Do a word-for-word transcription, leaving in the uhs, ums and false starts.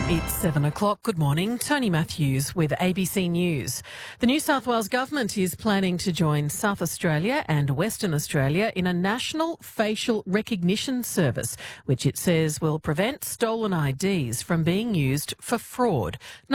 It's seven o'clock. Good morning. Tony Matthews with A B C News. The New South Wales Government is planning to join South Australia and Western Australia in a national facial recognition service, which it says will prevent stolen I Ds from being used for fraud.